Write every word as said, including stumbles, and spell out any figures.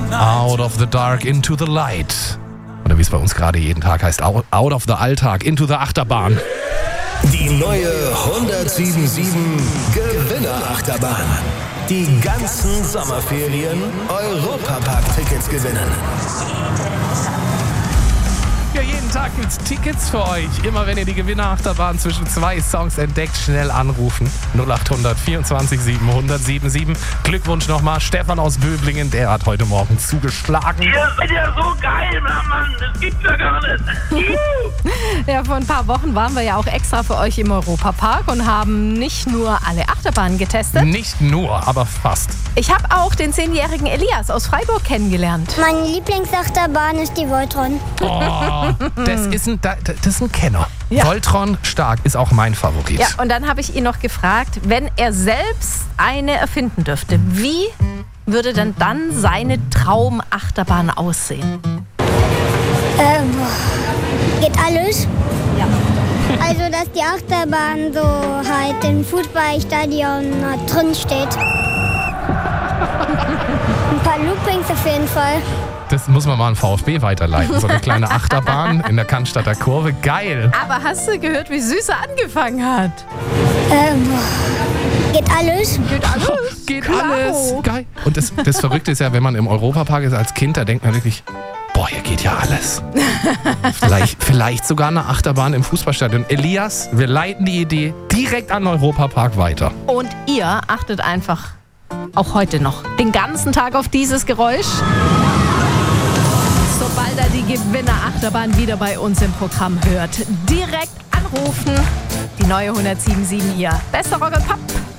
Out of the dark into the light. Oder wie es bei uns gerade jeden Tag heißt, out of the Alltag into the Achterbahn. Die neue hundertsieben sieben Gewinner-Achterbahn. Die ganzen Sommerferien Europapark-Tickets gewinnen. Ja, jeden Tag gibt's Tickets für euch. Immer wenn ihr die Gewinner-Achterbahn zwischen zwei Songs entdeckt, schnell anrufen. null acht hundert vierundzwanzig siebenhundert siebenundsiebzig. Glückwunsch nochmal, Stefan aus Böblingen, der hat heute Morgen zugeschlagen. Ihr seid ja so geil, Mann, das gibt's ja gar nicht. Ja, vor ein paar Wochen waren wir ja auch extra für euch im Europapark und haben nicht nur alle Achterbahnen getestet. Nicht nur, aber fast. Ich habe auch den zehnjährigen Elias aus Freiburg kennengelernt. Meine Lieblingsachterbahn ist die Voltron. Oh, das ist ein, das ist ein Kenner. Ja. Voltron, stark, ist auch mein Favorit. Ja, und dann habe ich ihn noch gefragt, wenn er selbst eine erfinden dürfte, wie würde denn dann seine Traumachterbahn aussehen? Ähm, geht alles? Ja. Also, dass die Achterbahn so halt im Fußballstadion drin steht. Ein paar Loopings auf jeden Fall. Das muss man mal an VfB weiterleiten. So eine kleine Achterbahn in der Cannstatter Kurve. Geil. Aber hast du gehört, wie süß er angefangen hat? Ähm, geht alles? Geht alles? Geht Klaro. alles. Geil. Und das, das Verrückte ist ja, wenn man im Europapark ist als Kind, da denkt man wirklich, boah, hier geht ja alles. vielleicht, vielleicht sogar eine Achterbahn im Fußballstadion. Elias, wir leiten die Idee direkt an den Europapark weiter. Und ihr achtet einfach auch heute noch den ganzen Tag auf dieses Geräusch. Sobald er die Gewinner-Achterbahn wieder bei uns im Programm hört, direkt anrufen. Die neue hundertsieben Komma sieben hier. Bester Rock und Pop.